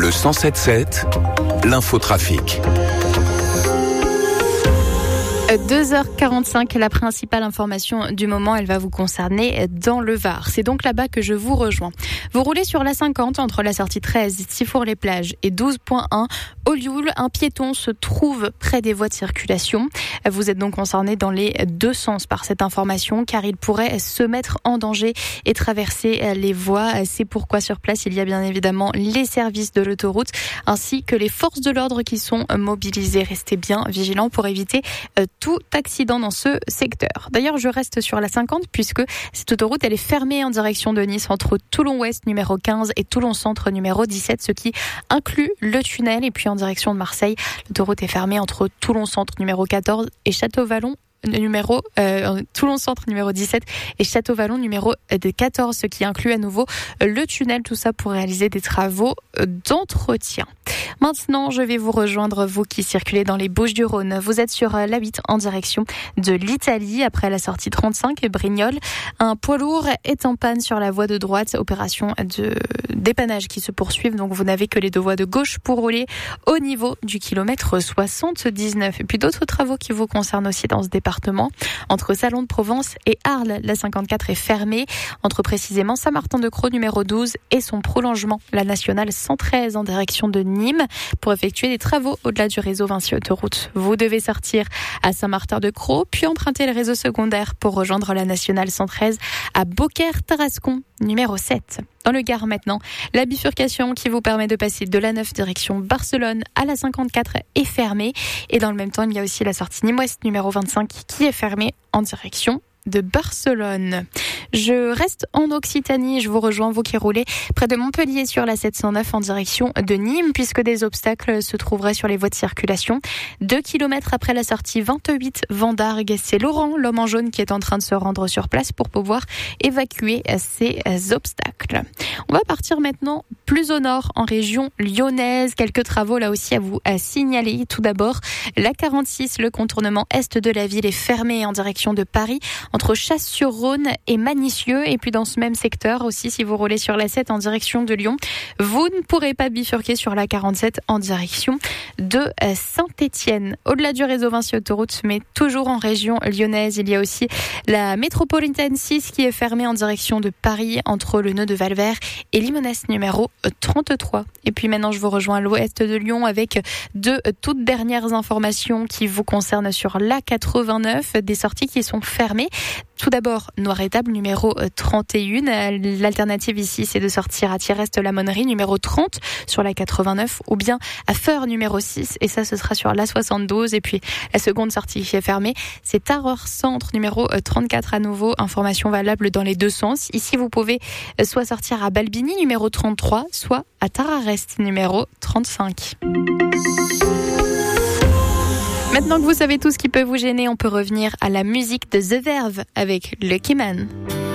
Le 107.7, l'infotrafic. 2h45, la principale information du moment, elle va vous concerner dans le Var. C'est donc là-bas que je vous rejoins. Vous roulez sur la 50 entre la sortie 13, Tifour-les-Plages et 12.1. Au Lioul, un piéton se trouve près des voies de circulation. Vous êtes donc concerné dans les deux sens par cette information car il pourrait se mettre en danger et traverser les voies. C'est pourquoi sur place, il y a bien évidemment les services de l'autoroute ainsi que les forces de l'ordre qui sont mobilisées. Restez bien vigilants pour éviter tout accident dans ce secteur. D'ailleurs, je reste sur la 50 puisque cette autoroute, elle est fermée en direction de Nice entre Toulon-Ouest numéro 15 et Toulon-Centre numéro 17, ce qui inclut le tunnel. Et puis en direction de Marseille, l'autoroute est fermée entre Toulon-Centre numéro 14 et Château-Vallon Toulon-Centre numéro 17 et Château-Vallon numéro 14, ce qui inclut à nouveau le tunnel, tout ça pour réaliser des travaux d'entretien. Maintenant, je vais vous rejoindre, vous qui circulez dans les Bouches-du-Rhône. Vous êtes sur l'A8 en direction de l'Italie, après la sortie 35 et Brignoles. Un poids lourd est en panne sur la voie de droite, opération de dépannage qui se poursuivent, donc vous n'avez que les deux voies de gauche pour rouler au niveau du kilomètre 79. Et puis d'autres travaux qui vous concernent aussi dans ce département. Entre Salon de Provence et Arles, la 54 est fermée, entre précisément Saint-Martin-de-Crau numéro 12 et son prolongement, la nationale 113 en direction de Nîmes, pour effectuer des travaux au-delà du réseau Vinci Autoroute. Vous devez sortir à Saint-Martin-de-Crau, puis emprunter le réseau secondaire pour rejoindre la nationale 113 à Beaucaire-Tarascon, numéro 7. Dans le Gard maintenant, la bifurcation qui vous permet de passer de la 9 direction Barcelone à la 54 est fermée. Et dans le même temps, il y a aussi la sortie Nîmes-Ouest numéro 25 qui est fermée en direction de Barcelone. Je reste en Occitanie, je vous rejoins, vous qui roulez près de Montpellier sur la 709 en direction de Nîmes, puisque des obstacles se trouveraient sur les voies de circulation. 2 km après la sortie 28 Vendargues, c'est Laurent, l'homme en jaune, qui est en train de se rendre sur place pour pouvoir évacuer ces obstacles. On va partir maintenant plus au nord, en région lyonnaise. Quelques travaux là aussi à vous signaler. Tout d'abord, la 46, le contournement est de la ville est fermé en direction de Paris, entre Chasse-sur-Rhône et Manicieux. Et puis dans ce même secteur aussi, si vous roulez sur la 7 en direction de Lyon, vous ne pourrez pas bifurquer sur la 47 en direction de Saint-Étienne. Au-delà du réseau Vinci Autoroute, mais toujours en région lyonnaise, il y a aussi la métropolitaine 6 qui est fermée en direction de Paris, entre le nœud de Valvert et Limonest numéro 33. Et puis maintenant, je vous rejoins à l'ouest de Lyon avec deux toutes dernières informations qui vous concernent sur la 89, des sorties qui sont fermées. Tout d'abord, Noir-Étable numéro 31. L'alternative ici, c'est de sortir à Thierrest-la-Monnerie numéro 30 sur la 89 ou bien à Feur numéro 6 et ça, ce sera sur la 72. Et puis, la seconde sortie qui est fermée, c'est Tarare Centre numéro 34 à nouveau. Information valable dans les deux sens. Ici, vous pouvez soit sortir à Balbini numéro 33, soit à Tararest numéro 35. Maintenant que vous savez tout ce qui peut vous gêner, on peut revenir à la musique de The Verve avec Lucky Man.